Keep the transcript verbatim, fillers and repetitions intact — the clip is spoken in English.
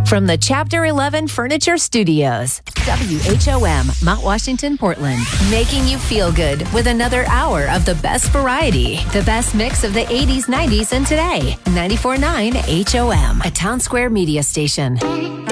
From the Chapter eleven Furniture Studios, W H O M, Mount Washington, Portland, making you feel good with another hour of the best variety, the best mix of the eighties, nineties, and today. ninety-four point nine H O M, a Town Square media station.